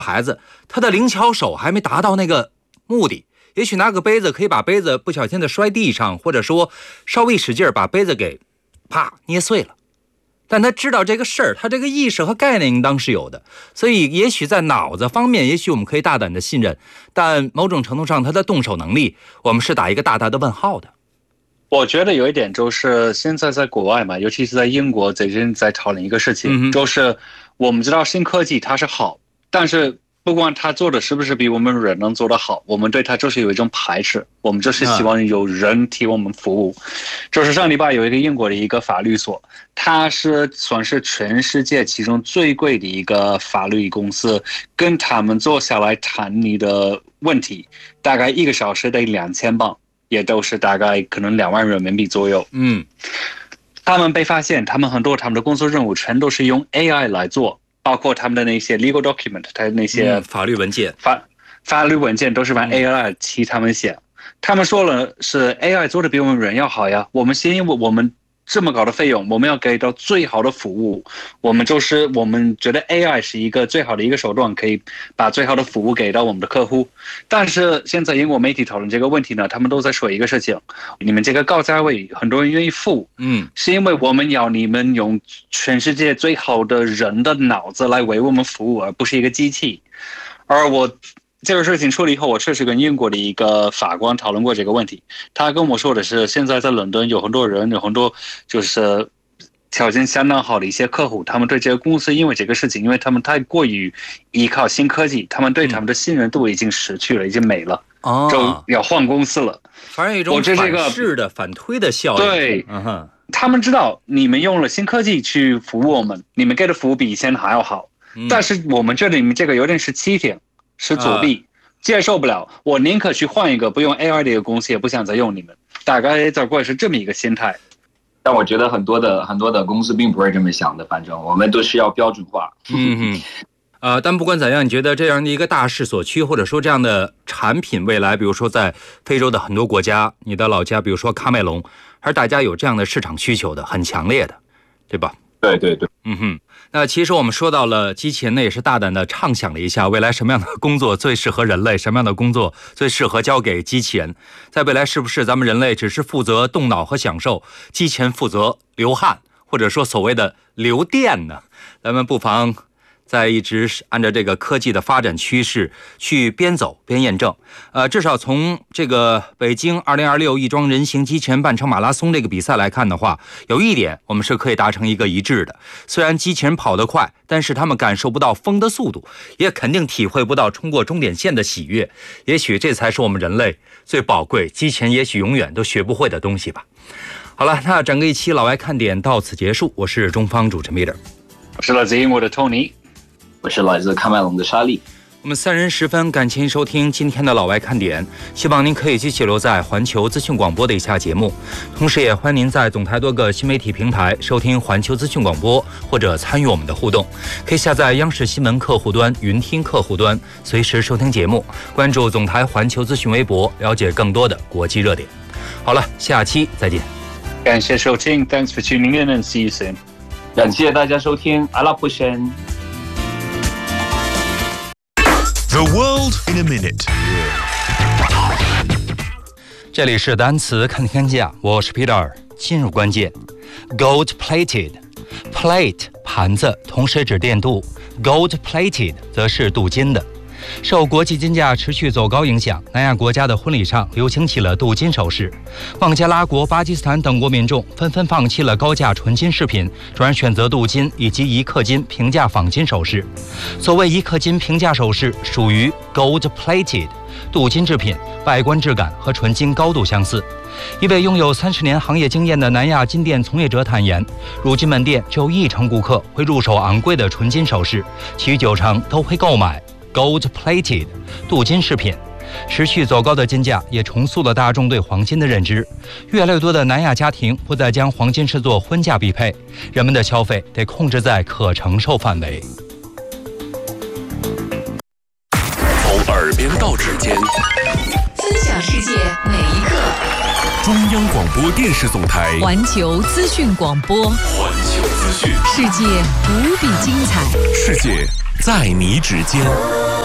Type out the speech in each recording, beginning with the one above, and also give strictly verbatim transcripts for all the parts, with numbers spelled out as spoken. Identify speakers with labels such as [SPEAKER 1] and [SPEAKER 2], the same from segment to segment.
[SPEAKER 1] 孩子，他的灵巧手还没达到那个目的，也许拿个杯子可以把杯子不小心的摔地上，或者说稍微使劲把杯子给啪捏碎了。但他知道这个事儿，他这个意识和概念应当是有的，所以也许在脑子方面，也许我们可以大胆的信任，但某种程度上他的动手能力，我们是打一个大大的问号的。
[SPEAKER 2] 我觉得有一点就是现在在国外嘛，尤其是在英国，最近在讨论一个事情，嗯、就是我们知道新科技它是好，但是不管他做的是不是比我们人能做得好，我们对他就是有一种排斥，我们就是希望有人替我们服务。就是上礼拜有一个英国的一个法律所，它是算是全世界其中最贵的一个法律公司，跟他们坐下来谈你的问题，大概一个小时得两千镑，也都是大概可能两万人民币左右。嗯，他们被发现，他们很多他们的工作任务全都是用 A I 来做。包括他们的那些 legal document， 他那些、
[SPEAKER 1] 嗯、法律文件，
[SPEAKER 2] 法法律文件都是把 A I 替他们写。嗯、他们说了是 A I 做的比我们人要好呀，我们先因为我们这么高的费用，我们要给到最好的服务，我们就是我们觉得 A I 是一个最好的一个手段，可以把最好的服务给到我们的客户。但是现在英国媒体讨论这个问题呢，他们都在说一个事情：你们这个高价位，很多人愿意付，嗯，是因为我们要你们用全世界最好的人的脑子来为我们服务，而不是一个机器。而我这个事情出了以后，我确实跟英国的一个法官讨论过这个问题。他跟我说的是，现在在伦敦有很多人，有很多就是条件相当好的一些客户，他们对这个公司因为这个事情，因为他们太过于依靠新科技，他们对他们的信任度已经失去了，已经没了，哦、就要换公司了。
[SPEAKER 1] 反正有一种反噬的、反推的效应。
[SPEAKER 2] 对，嗯、他们知道你们用了新科技去服务我们，你们给的服务比以前还要好，嗯、但是我们觉得你们这个有点是欺骗。是作弊，接受不了。我宁可去换一个不用 A I 的一个公司，也不想再用你们。大概在国外是这么一个心态。
[SPEAKER 3] 但我觉得很多的很多的公司并不是这么想的，反正我们都是要标准化。
[SPEAKER 1] 嗯嗯。呃，但不管怎样，你觉得这样的一个大势所趋，或者说这样的产品未来，比如说在非洲的很多国家，你的老家，比如说喀麦隆，还是大家有这样的市场需求的，很强烈的，对吧？
[SPEAKER 3] 对对对，
[SPEAKER 1] 嗯哼。那其实我们说到了机器人呢，也是大胆的畅想了一下未来什么样的工作最适合人类，什么样的工作最适合交给机器人。在未来是不是咱们人类只是负责动脑和享受，机器人负责流汗，或者说所谓的流电呢？咱们不妨在一直按照这个科技的发展趋势去边走边验证。呃，至少从这个北京二零二六亦庄人形机器人半程马拉松这个比赛来看的话，有一点我们是可以达成一个一致的。虽然机器人跑得快，但是他们感受不到风的速度，也肯定体会不到冲过终点线的喜悦。也许这才是我们人类最宝贵，机器人也许永远都学不会的东西吧。好了，那整个一期老外看点到此结束。我是中方主持 Miller，
[SPEAKER 2] 我是来自英国的 Tony，
[SPEAKER 3] 我是来自喀麦隆的沙利。
[SPEAKER 1] 我们三人十分感谢您收听今天的老外看点，希望您可以继续留在环球资讯广播的以下节目，同时也欢迎您在总台多个新媒体平台收听环球资讯广播，或者参与我们的互动。可以下载央视新闻客户端、云听客户端，随时收听节目，关注总台环球资讯微博，了解更多的国际热点。好了，下期再见。
[SPEAKER 2] 感谢收听 ，Thanks for tuning in and see you soon。
[SPEAKER 3] 感谢大家收听，阿拉普森。
[SPEAKER 4] The world in a minute。
[SPEAKER 1] 这里是单词看天下，我是 Peter。进入关键 ，gold plated， plate 盘子，同时指电镀 ，gold plated 则是镀金的。受国际金价持续走高影响，南亚国家的婚礼上流行起了镀金首饰。孟加拉国、巴基斯坦等国民众纷纷放弃了高价纯金饰品，转而选择镀金以及一克金平价仿金首饰。所谓一克金平价首饰属于 gold plated， 镀金制品，外观质感和纯金高度相似。一位拥有三十年行业经验的南亚金店从业者坦言，如今门店只有一成顾客会入手昂贵的纯金首饰，其余九成都会购买Gold plated 镀金饰品。持续走高的金价也重塑了大众对黄金的认知，越来越多的南亚家庭不再将黄金视作婚嫁必配，人们的消费得控制在可承受范围。
[SPEAKER 4] 从耳边到指尖，
[SPEAKER 5] 分享世界每一刻。
[SPEAKER 4] 中央广播电视总台
[SPEAKER 5] 环球资讯广播，
[SPEAKER 4] 环球资讯，
[SPEAKER 5] 世界无比精彩，
[SPEAKER 4] 世界在你指尖。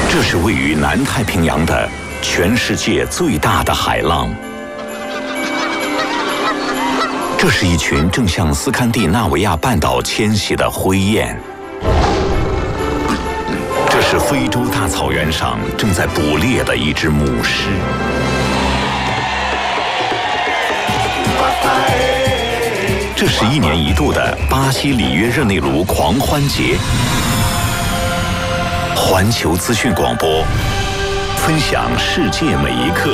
[SPEAKER 6] 这是位于南太平洋的全世界最大的海浪。这是一群正向斯堪的纳维亚半岛迁徙的灰雁。这是非洲大草原上正在捕猎的一只母狮。这是一年一度的巴西里约热内卢狂欢节。环球资讯广播，分享世界每一刻。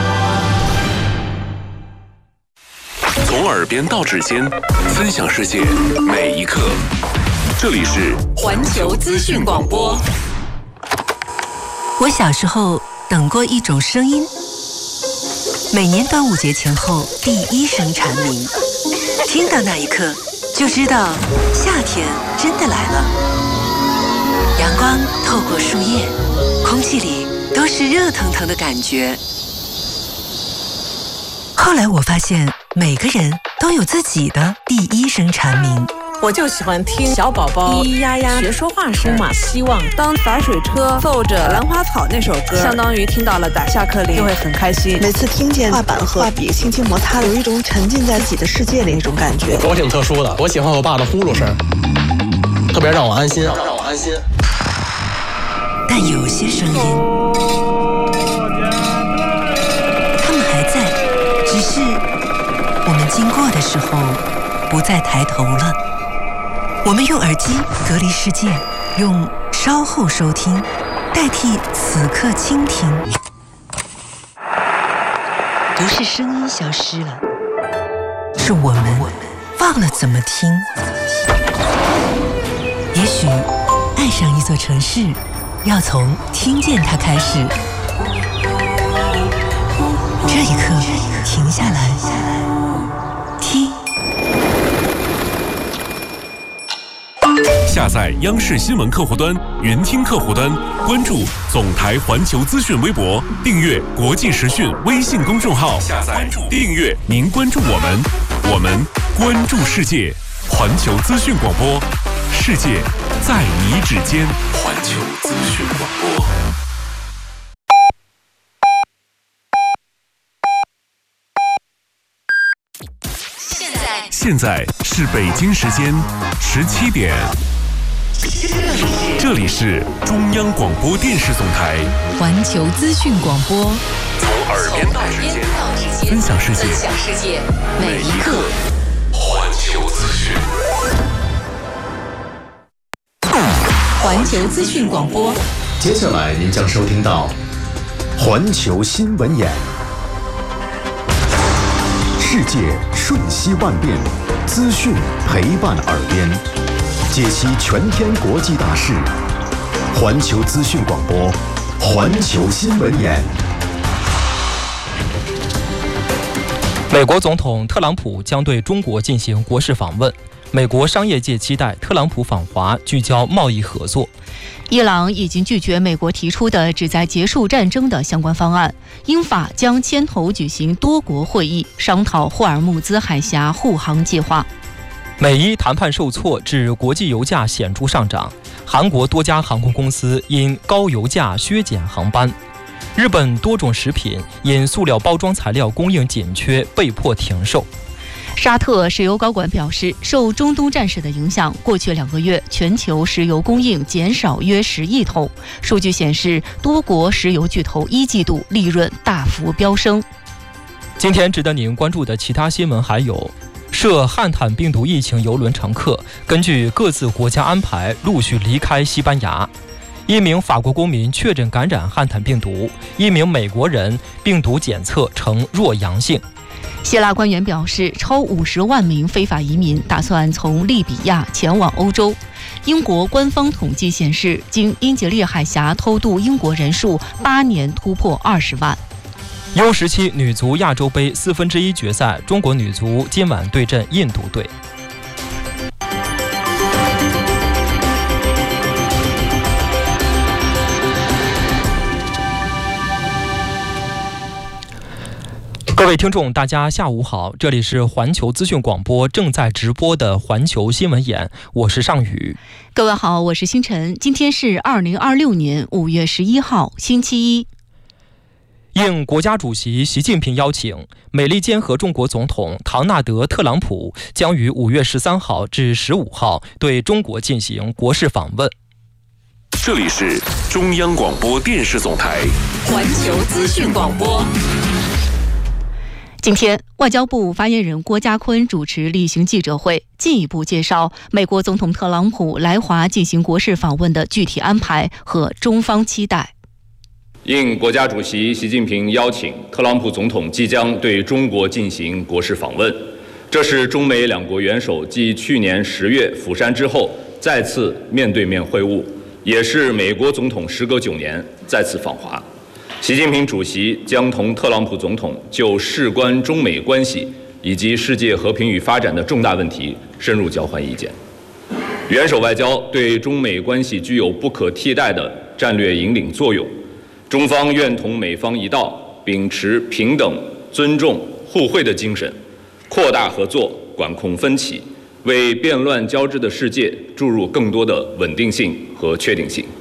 [SPEAKER 4] 从耳边到指尖，分享世界每一刻。这里是
[SPEAKER 5] 环球资讯广播。
[SPEAKER 7] 我小时候等过一种声音，每年端午节前后第一声蝉鸣，听到那一刻就知道夏天真的来了。阳光透过树叶，空气里都是热腾腾的感觉。后来我发现每个人都有自己的第一声蝉鸣。
[SPEAKER 8] 我就喜欢听小宝宝咿咿呀呀学说话声嘛，希望当洒水车奏着兰花草那首歌，相当于听到了打下课铃，就会很开心。
[SPEAKER 9] 每次听见画板和画笔轻轻摩擦，有一种沉浸在自己的世界里那种感觉。
[SPEAKER 10] 我挺特殊的，我喜欢我爸的呼噜声，特别让我安心，让我安心。
[SPEAKER 7] 但有些声音，他们还在，只是我们经过的时候不再抬头了。我们用耳机隔离世界，用稍后收听代替此刻倾听。不是声音消失了，是我们忘了怎么听。也许爱上一座城市，要从听见它开始。这一刻，停下来，听。
[SPEAKER 4] 下载央视新闻客户端、云听客户端，关注总台环球资讯微博，订阅国际时讯微信公众号。下载、订阅，您关注我们，我们关注世界。环球资讯广播，世界在你指尖。环球资讯广播。
[SPEAKER 5] 现在
[SPEAKER 4] 现在是北京时间十七点。这里是中央广播电视总台
[SPEAKER 5] 环球资讯广播，
[SPEAKER 4] 从耳边到指尖，分享世界，
[SPEAKER 5] 分享世界每一刻。
[SPEAKER 4] 环球资讯，
[SPEAKER 5] 环球资讯广播。
[SPEAKER 11] 接下来您将收听到环球新闻眼。世界瞬息万变，资讯陪伴耳边。解析全天国际大事，环球资讯广播，环球新闻眼。
[SPEAKER 12] 美国总统特朗普将对中国进行国事访问，美国商业界期待特朗普访华聚焦贸易合作。
[SPEAKER 13] 伊朗已经拒绝美国提出的旨在结束战争的相关方案，英法将牵头举行多国会议，商讨霍尔木兹海峡护航计划。
[SPEAKER 12] 美伊谈判受挫，致国际油价显著上涨。韩国多家航空公司因高油价削减航班。日本多种食品因塑料包装材料供应紧缺被迫停售。
[SPEAKER 13] 沙特石油高管表示，受中东战事的影响，过去两个月全球石油供应减少约十亿桶。数据显示，多国石油巨头一季度利润大幅飙升。
[SPEAKER 12] 今天值得您关注的其他新闻还有：涉汉坦病毒疫情邮轮乘客根据各自国家安排陆续离开西班牙；一名法国公民确诊感染汉坦病毒；一名美国人病毒检测呈弱阳性。
[SPEAKER 13] 希腊官员表示，超五十万名非法移民打算从利比亚前往欧洲。英国官方统计显示，经英吉利海峡偷渡英国人数八年突破二十万。
[SPEAKER 12] U 十七女足亚洲杯四分之一决赛，中国女足今晚对阵印度队。 各位听众，大家下午好，这里是环球资讯广播正在直播的环球新闻眼，我是尚宇。
[SPEAKER 13] 各位好，我是星辰。今天是二零二六年五月十一号，星期一。
[SPEAKER 12] 应国家主席习近平邀请，美利坚合众国总统唐纳德·特朗普将于五月十三号至十五号对中国进行国事访问。
[SPEAKER 4] 这里是中央广播电视总台
[SPEAKER 5] 环球资讯广播。
[SPEAKER 13] 今天，外交部发言人郭家坤主持例行记者会，进一步介绍美国总统特朗普来华进行国事访问的具体安排和中方期待。
[SPEAKER 14] 应国家主席习近平邀请，特朗普总统即将对中国进行国事访问，这是中美两国元首继去年十月釜山之后再次面对面会晤，也是美国总统时隔九年再次访华。习近平主席将同特朗普总统就事关中美关系以及世界和平与发展的重大问题深入交换意见。元首外交对中美关系具有不可替代的战略引领作用，中方愿同美方一道，秉持平等、尊重、互惠的精神，扩大合作，管控分歧，为变乱交织的世界注入更多的稳定性和确定性。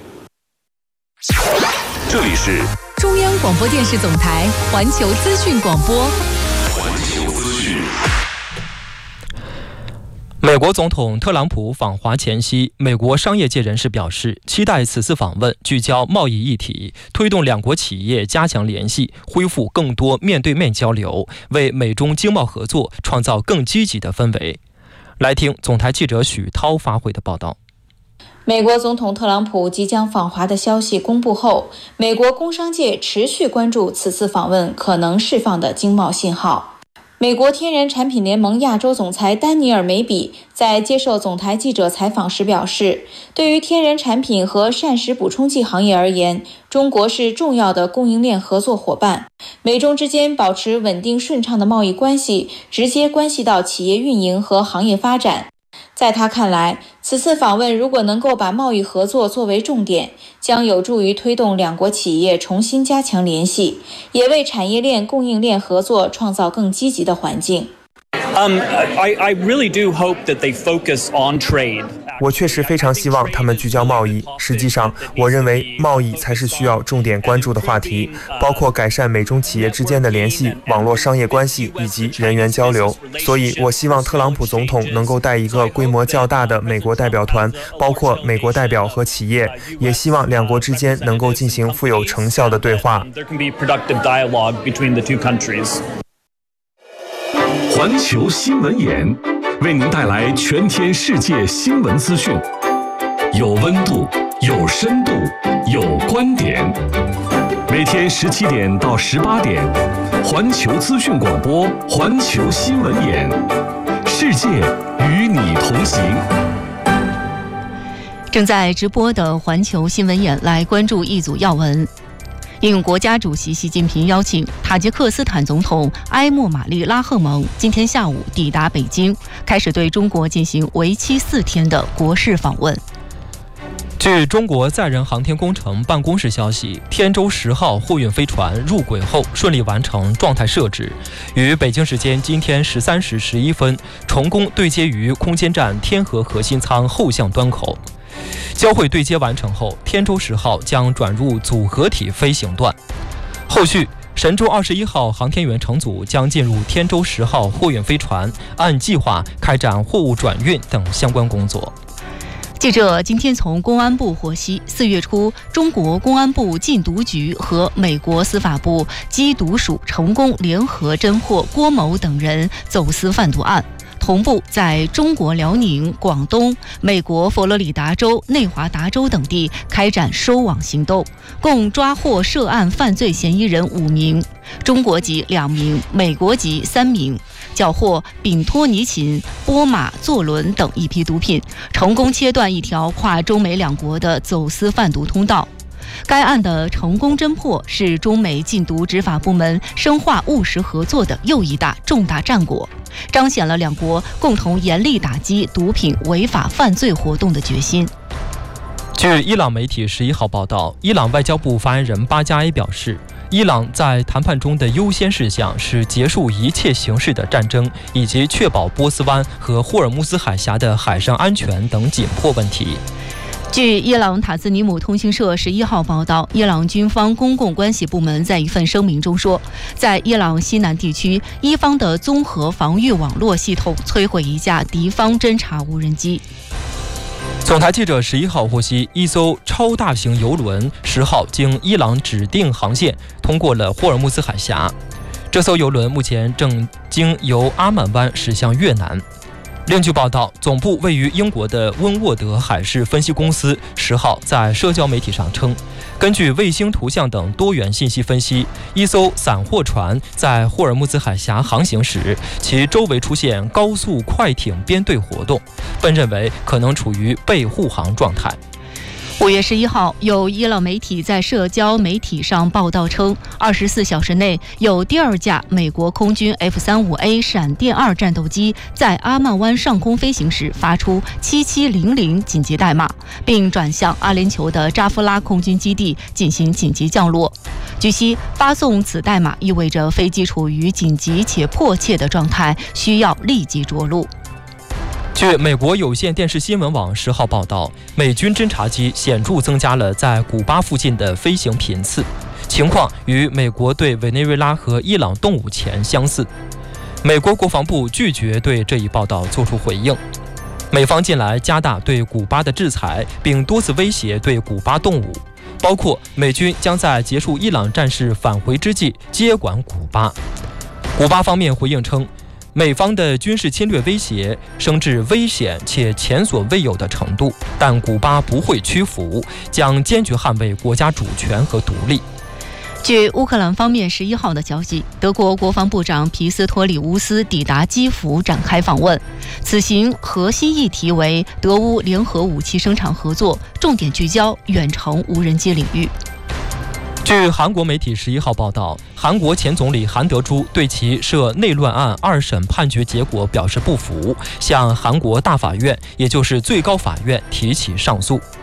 [SPEAKER 4] 这里是
[SPEAKER 5] 中央广播电视总台环球资讯广播。
[SPEAKER 4] 环球资讯。
[SPEAKER 12] 美国总统特朗普访华前夕，美国商业界人士表示，期待此次访问聚焦贸易议题，推动两国企业加强联系，恢复更多面对面交流，为美中经贸合作创造更积极的氛围。来听总台记者许涛发回的报道。
[SPEAKER 15] 美国总统特朗普即将访华的消息公布后，美国工商界持续关注此次访问可能释放的经贸信号。美国天然产品联盟亚洲总裁丹尼尔·梅比在接受总台记者采访时表示，对于天然产品和膳食补充剂行业而言，中国是重要的供应链合作伙伴，美中之间保持稳定顺畅的贸易关系，直接关系到企业运营和行业发展。在他看来，此次访问如果能够把贸易合作作为重点，将有助于推动两国企业重新加强联系，也为产业链、供应链合作创造更积极的环境。
[SPEAKER 16] Um, I, I really do hope that they focus on trade.
[SPEAKER 17] 我确实非常希望他们聚焦贸易。实际上，我认为贸易才是需要重点关注的话题，包括改善美中企业之间的联系、网络商业关系以及人员交流。所以，我希望特朗普总统能够带一个规模较大的美国代表团，包括美国代表和企业，也希望两国之间能够进行富有成效的对话。
[SPEAKER 4] 环球新闻眼为您带来全天世界新闻资讯，有温度，有深度，有观点。每天十七点到十八点，环球资讯广播，环球新闻眼，世界与你同行。
[SPEAKER 13] 正在直播的环球新闻眼来关注一组要闻。应国家主席习近平邀请，塔吉克斯坦总统埃莫玛丽拉赫蒙今天下午抵达北京，开始对中国进行为期四天的国事访问。
[SPEAKER 12] 据中国载人航天工程办公室消息，天舟十号货运飞船入轨后顺利完成状态设置，于北京时间今天十三时十一分成功对接于空间站天河核心舱后向端口。交会对接完成后，天舟十号将转入组合体飞行段。后续，神舟二十一号航天员乘组将进入天舟十号货运飞船，按计划开展货物转运等相关工作。
[SPEAKER 13] 记者今天从公安部获悉，四月初，中国公安部禁毒局和美国司法部缉毒署成功联合侦获郭某等人走私贩毒案。同步在中国辽宁、广东、美国佛罗里达州、内华达州等地开展收网行动，共抓获涉案犯罪嫌疑人五名，中国籍两名，美国籍三名，缴获丙托尼嗪、波马唑仑等一批毒品，成功切断一条跨中美两国的走私贩毒通道。该案的成功侦破是中美禁毒执法部门深化务实合作的又一大重大战果，彰显了两国共同严厉打击毒品违法犯罪活动的决心。
[SPEAKER 12] 据伊朗媒体十一号报道，伊朗外交部发言人巴加埃表示， 伊朗在谈判中的优先事项是结束一切形式的战争，以及确保波斯湾和霍尔木兹海峡的海上安全等紧迫问题。
[SPEAKER 13] 据伊朗塔斯尼姆通讯社十一号报道，伊朗军方公共关系部门在一份声明中说，在伊朗西南地区，伊方的综合防御网络系统摧毁一架敌方侦察无人机。
[SPEAKER 12] 总台记者十一号获悉，一艘超大型油轮十号经伊朗指定航线通过了霍尔木兹海峡。这艘油轮目前正经由阿曼湾驶向越南。另据报道，总部位于英国的温沃德海事分析公司十号在社交媒体上称，根据卫星图像等多元信息分析，一艘散货船在霍尔木兹海峡航行时，其周围出现高速快艇编队活动，本认为可能处于被护航状态。
[SPEAKER 13] 五月十一号，有伊朗媒体在社交媒体上报道称，二十四小时内有第二架美国空军 F 三五 A 闪电二战斗机在阿曼湾上空飞行时发出七七零零紧急代码，并转向阿联酋的扎夫拉空军基地进行紧急降落。据悉，发送此代码意味着飞机处于紧急且迫切的状态，需要立即着陆。
[SPEAKER 12] 据美国有线电视新闻网十号报道，美军侦察机显著增加了在古巴附近的飞行频次，情况与美国对委内瑞拉和伊朗动武前相似。美国国防部拒绝对这一报道作出回应。美方近来加大对古巴的制裁，并多次威胁对古巴动武，包括美军将在结束伊朗战事返回之际接管古巴。古巴方面回应称，美方的军事侵略威胁升至危险且前所未有的程度，但古巴不会屈服，将坚决捍卫国家主权和独立。
[SPEAKER 13] 据乌克兰方面十一号的消息，德国国防部长皮斯托里乌斯抵达基辅展开访问，此行核心议题为德乌联合武器生产合作，重点聚焦远程无人机领域。
[SPEAKER 12] 据韩国媒体十一号报道，韩国前总理韩德洙对其涉内乱案二审判决结果表示不服，向韩国大法院，也就是最高法院提起上诉。